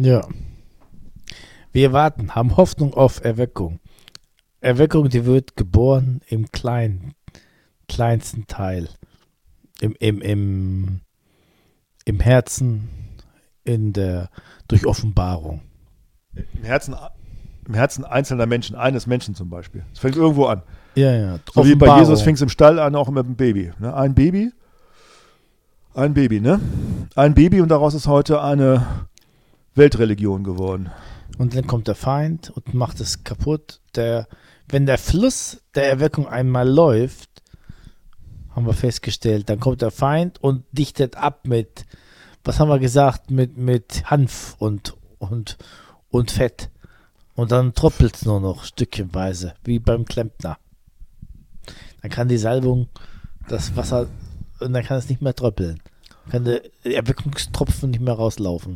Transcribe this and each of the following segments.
Ja. Wir warten, haben Hoffnung auf Erweckung. Erweckung, die wird geboren im kleinsten Teil. Im Herzen, durch Offenbarung. Im Herzen einzelner Menschen, eines Menschen zum Beispiel. Es fängt irgendwo an. Ja. So wie bei Jesus fing es im Stall an, auch mit dem Baby. Ne? Ein Baby, ne? Ein Baby und daraus ist heute eine Weltreligion geworden. Und dann kommt der Feind und macht es kaputt. Wenn der Fluss der Erweckung einmal läuft, haben wir festgestellt, dann kommt der Feind und dichtet ab mit, was haben wir gesagt, mit Hanf und Fett. Und dann tropelt es nur noch stückchenweise, wie beim Klempner. Dann kann die Salbung das Wasser, und dann kann es nicht mehr tröppeln. Kann der Erweckungstropfen nicht mehr rauslaufen.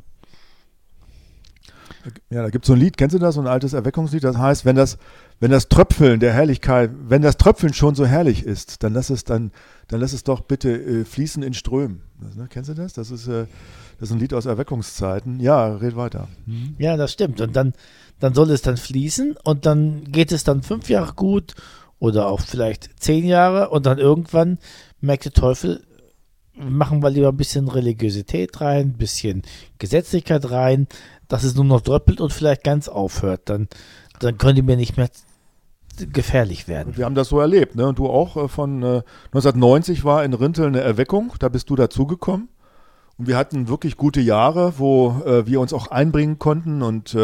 Ja, da gibt es so ein Lied, kennst du das? So ein altes Erweckungslied, das heißt, wenn das Tröpfeln der Herrlichkeit, wenn das Tröpfeln schon so herrlich ist, dann lass es doch bitte fließen in Strömen. Ne? Kennst du das? Das ist ein Lied aus Erweckungszeiten. Ja, red weiter. Ja, das stimmt. Und dann soll es dann fließen und dann geht es dann 5 Jahre gut oder auch vielleicht 10 Jahre und dann irgendwann merkt der Teufel, machen wir lieber ein bisschen Religiosität rein, ein bisschen Gesetzlichkeit rein, dass es nur noch dröppelt und vielleicht ganz aufhört. Dann können die mir nicht mehr gefährlich werden. Wir haben das so erlebt, ne? Und du auch von 1990 war in Rinteln eine Erweckung, da bist du dazugekommen. Und wir hatten wirklich gute Jahre, wo wir uns auch einbringen konnten und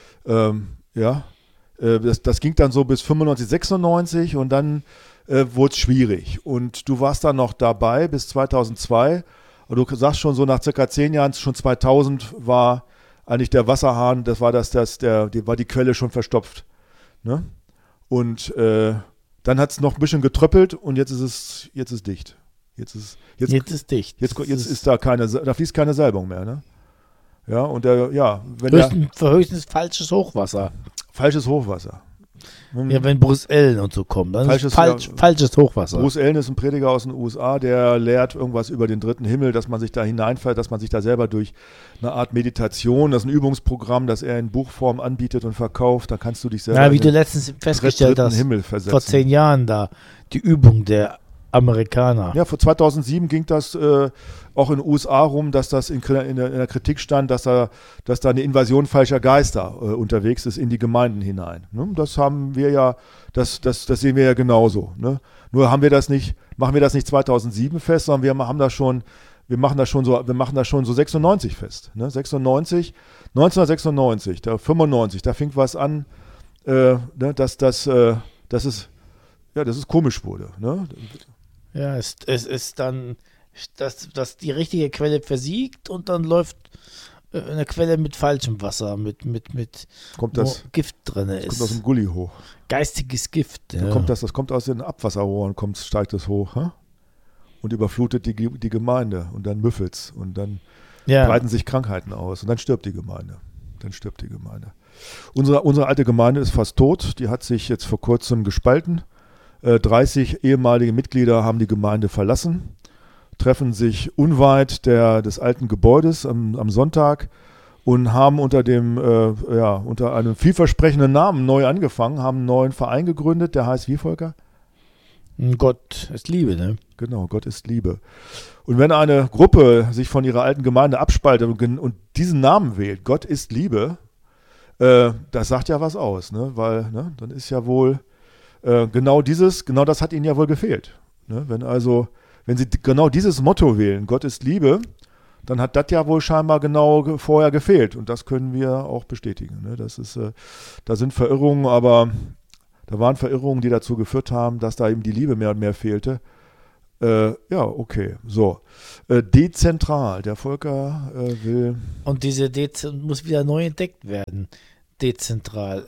das ging dann so bis 95, 96 und dann wurde es schwierig. Und du warst dann noch dabei bis 2002. Und du sagst schon so nach circa 10 Jahren, schon 2000 war eigentlich der Wasserhahn, war die Quelle schon verstopft. Ne? Und dann hat es noch ein bisschen getröppelt und jetzt ist dicht. Jetzt ist dicht. Jetzt ist da fließt keine Salbung mehr, ne? Ja, und höchstens falsches Hochwasser. Falsches Hochwasser. Ja, wenn Bruce Ellen und so kommen, dann ist falsches Hochwasser. Bruce Ellen ist ein Prediger aus den USA, der lehrt irgendwas über den dritten Himmel, dass man sich da hineinfällt, dass man sich da selber durch eine Art Meditation, das ist ein Übungsprogramm, das er in Buchform anbietet und verkauft, da kannst du dich selber wie du letztens festgestellt hast, Himmel versetzen. Vor 10 Jahren da, die Übung der Amerikaner. Ja, vor 2007 ging das auch in den USA rum, dass das in der Kritik stand, dass da eine Invasion falscher Geister unterwegs ist in die Gemeinden hinein. Ne? Das haben wir ja, das sehen wir ja genauso. Ne? Nur machen wir das nicht 2007 fest, sondern wir machen das schon so 96 fest. Ne? 1996, 95, da fing was an, dass es komisch wurde. Ne? Ja, es ist dann, dass die richtige Quelle versiegt und dann läuft eine Quelle mit falschem Wasser, mit Gift drin ist. Kommt aus dem Gully hoch. Geistiges Gift. Ja. Das kommt aus den Abwasserrohren, steigt es hoch, und überflutet die Gemeinde und dann müffelt's und dann breiten sich Krankheiten aus und dann stirbt die Gemeinde. Unsere alte Gemeinde ist fast tot, die hat sich jetzt vor kurzem gespalten. 30 ehemalige Mitglieder haben die Gemeinde verlassen, treffen sich unweit des alten Gebäudes am Sonntag und haben unter einem vielversprechenden Namen neu angefangen, haben einen neuen Verein gegründet, der heißt wie, Volker? Gott ist Liebe, ne? Genau, Gott ist Liebe. Und wenn eine Gruppe sich von ihrer alten Gemeinde abspaltet und diesen Namen wählt, Gott ist Liebe, das sagt ja was aus, ne? Weil dann ist ja wohl genau das hat ihnen ja wohl gefehlt. Ne? Wenn sie genau dieses Motto wählen, Gott ist Liebe, dann hat das ja wohl scheinbar genau vorher gefehlt. Und das können wir auch bestätigen. Ne? Da sind Verirrungen, aber da waren Verirrungen, die dazu geführt haben, dass da eben die Liebe mehr und mehr fehlte. Okay. So. Dezentral. Der Volker will. Und diese muss wieder neu entdeckt werden. Dezentral.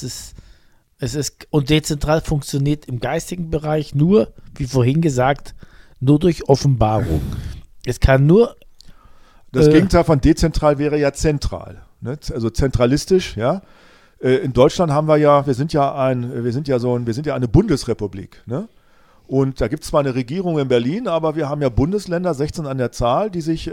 Und dezentral funktioniert im geistigen Bereich nur, wie vorhin gesagt, nur durch Offenbarung. Es kann nur. Das Gegenteil von dezentral wäre ja zentral. Ne? Also zentralistisch, ja. In Deutschland haben wir sind ja eine Bundesrepublik, ne? Und da gibt es zwar eine Regierung in Berlin, aber wir haben ja Bundesländer, 16 an der Zahl, die sich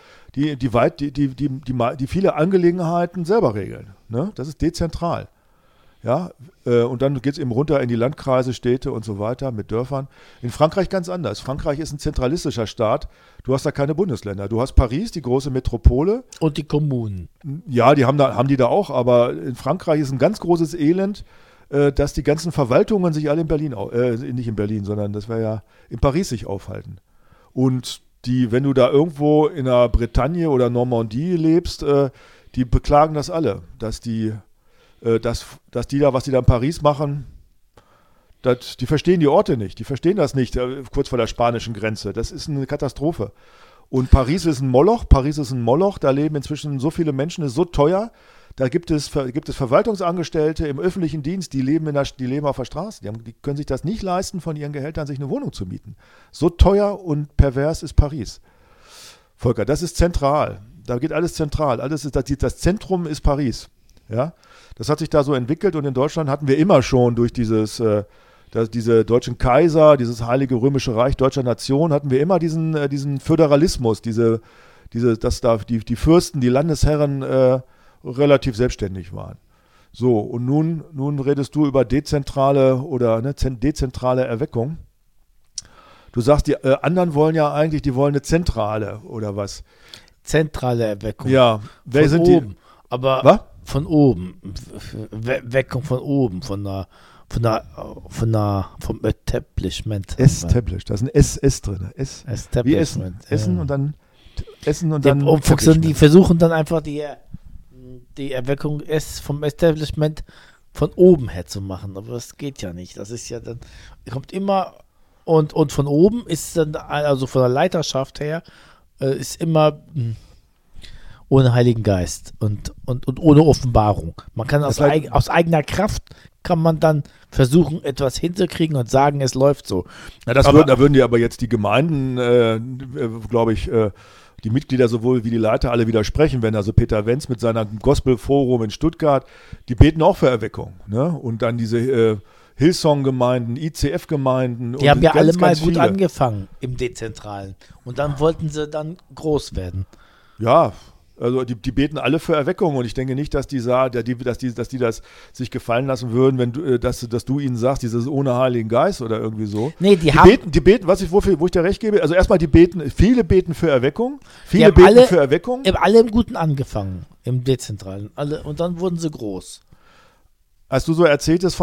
die viele Angelegenheiten selber regeln. Ne? Das ist dezentral. Ja, und dann geht es eben runter in die Landkreise, Städte und so weiter mit Dörfern. In Frankreich ganz anders. Frankreich ist ein zentralistischer Staat. Du hast da keine Bundesländer. Du hast Paris, die große Metropole. Und die Kommunen. Ja, haben die da auch, aber in Frankreich ist ein ganz großes Elend, dass die ganzen Verwaltungen sich alle in Berlin, nicht in Berlin, sondern das wäre ja in Paris sich aufhalten. Und wenn du da irgendwo in der Bretagne oder Normandie lebst, die beklagen das alle, dass die was die da in Paris machen, die verstehen die Orte nicht, die verstehen das nicht, kurz vor der spanischen Grenze. Das ist eine Katastrophe. Und Paris ist ein Moloch, da leben inzwischen so viele Menschen, ist so teuer, da gibt es Verwaltungsangestellte im öffentlichen Dienst, die leben auf der Straße, die können sich das nicht leisten, von ihren Gehältern sich eine Wohnung zu mieten. So teuer und pervers ist Paris. Volker, das ist zentral, da geht alles zentral, das Zentrum ist Paris. Ja, das hat sich da so entwickelt und in Deutschland hatten wir immer schon durch diese deutschen Kaiser, dieses Heilige Römische Reich deutscher Nation, hatten wir immer diesen Föderalismus, dass da die Fürsten, die Landesherren relativ selbstständig waren. So, und nun redest du über dezentrale Erweckung. Du sagst, die anderen wollen ja eigentlich, die wollen eine zentrale oder was? Zentrale Erweckung. Ja, wer sind oben. die? Aber was? Von oben. Weckung von oben, vom Establishment. Establishment, da ist ein S drin. Establishment. Wie Essen und dann die versuchen dann einfach die Erweckung vom Establishment von oben her zu machen, aber das geht ja nicht. Das ist ja dann, kommt immer und von oben ist dann, also von der Leiterschaft her, ist immer ohne Heiligen Geist und ohne Offenbarung. Man kann aus eigener Kraft kann man dann versuchen, etwas hinzukriegen und sagen, es läuft so. Ja, da würden die aber jetzt die Gemeinden, glaube ich, die Mitglieder sowohl wie die Leiter alle widersprechen, wenn also Peter Wenz mit seinem Gospel-Forum in Stuttgart, die beten auch für Erweckung. Ne? Und dann diese Hillsong-Gemeinden, ICF-Gemeinden. Die haben ja alle mal gut angefangen im Dezentralen. Und dann wollten sie dann groß werden. Ja, also die beten alle für Erweckung und ich denke nicht, dass die das sich gefallen lassen würden, wenn du, dass du ihnen sagst, dieses ohne Heiligen Geist oder irgendwie so. Nee, die beten, wo ich dir recht gebe, also erstmal viele beten für Erweckung, viele alle im Guten angefangen, im Dezentralen, alle, und dann wurden sie groß. Als du so erzähltest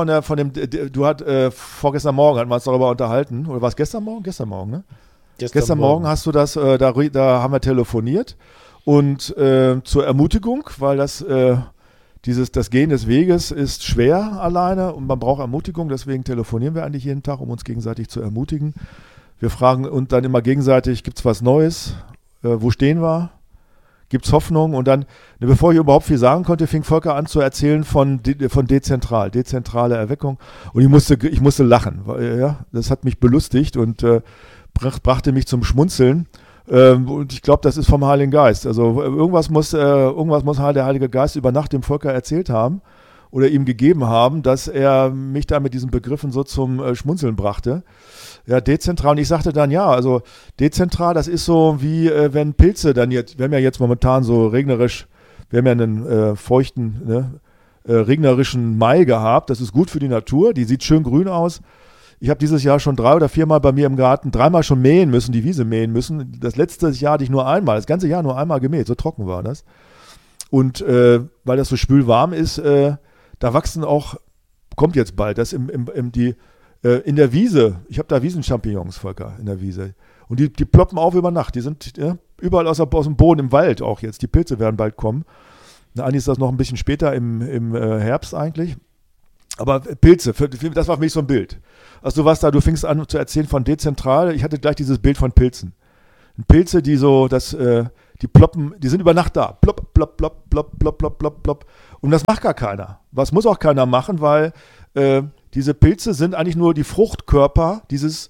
vorgestern Morgen hatten wir uns darüber unterhalten, oder war es gestern Morgen? Gestern Morgen, ne? Gestern Morgen hast du das, da haben wir telefoniert. Und zur Ermutigung, weil das Gehen des Weges ist schwer alleine und man braucht Ermutigung, deswegen telefonieren wir eigentlich jeden Tag, um uns gegenseitig zu ermutigen. Wir fragen uns dann immer gegenseitig, gibt es was Neues? Wo stehen wir? Gibt es Hoffnung? Und dann, bevor ich überhaupt viel sagen konnte, fing Volker an zu erzählen von dezentrale Erweckung. Und ich musste lachen, weil, das hat mich belustigt und brachte mich zum Schmunzeln. Und ich glaube, das ist vom Heiligen Geist. Also irgendwas muss der Heilige Geist über Nacht dem Volker erzählt haben oder ihm gegeben haben, dass er mich da mit diesen Begriffen so zum Schmunzeln brachte. Ja, dezentral. Und ich sagte dann, also dezentral, das ist so wie wenn Pilze dann jetzt, wir haben ja jetzt momentan so regnerisch, wir haben ja einen feuchten, regnerischen Mai gehabt. Das ist gut für die Natur, die sieht schön grün aus. Ich habe dieses Jahr schon 3 oder 4 Mal bei mir im Garten 3-mal schon mähen müssen, die Wiese mähen müssen. Das letzte Jahr hatte ich das ganze Jahr nur einmal gemäht, so trocken war das. Und weil das so spülwarm ist, da wachsen auch, kommt jetzt bald, das in der Wiese, ich habe da Wiesenchampignons, Volker, in der Wiese. Und die ploppen auf über Nacht, die sind überall aus dem Boden, im Wald auch jetzt. Die Pilze werden bald kommen. Eigentlich ist das noch ein bisschen später im Herbst eigentlich. Aber Pilze, das war für mich so ein Bild. Also du fingst an zu erzählen von dezentral, ich hatte gleich dieses Bild von Pilzen. Pilze, die so, die ploppen, die sind über Nacht da. Plopp, plopp, plopp, plopp, plopp, plopp, plopp, plopp. Und das macht gar keiner. Was muss auch keiner machen, weil diese Pilze sind eigentlich nur die Fruchtkörper dieses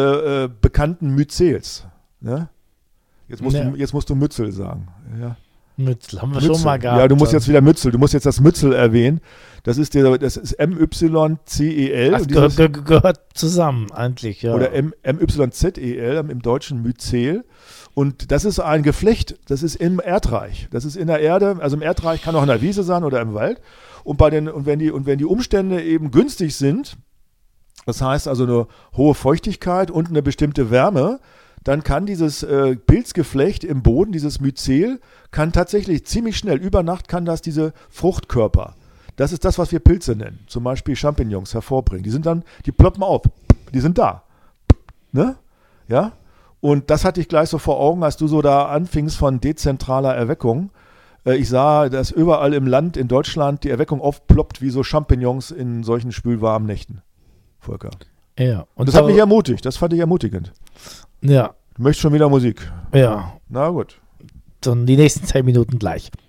bekannten Myzels. Ne? Jetzt musst du Mützel sagen. Ja. Mützel haben wir Mützel. schon mal gehabt. Ja, du musst jetzt wieder Mützel. Du musst jetzt das Mützel erwähnen. Das ist MYCEL. Das gehört zusammen eigentlich, ja. Oder MYZEL, im Deutschen Myzel. Und das ist ein Geflecht, das ist im Erdreich. Das ist in der Erde, also im Erdreich kann auch in der Wiese sein oder im Wald. Und wenn die Umstände eben günstig sind, das heißt also eine hohe Feuchtigkeit und eine bestimmte Wärme, dann kann dieses Pilzgeflecht im Boden, dieses Myzel, kann tatsächlich ziemlich schnell, über Nacht kann das diese Fruchtkörper, das ist das, was wir Pilze nennen, zum Beispiel Champignons hervorbringen. Die ploppen auf, die sind da. Ne? Ja? Und das hatte ich gleich so vor Augen, als du so da anfingst von dezentraler Erweckung. Ich sah, dass überall im Land, in Deutschland, die Erweckung aufploppt wie so Champignons in solchen spülwarmen Nächten. Volker. Ja. Und das hat mich ermutigt, das fand ich ermutigend. Ja. Du möchtest schon wieder Musik. Ja. Na gut. Dann die nächsten 10 Minuten gleich.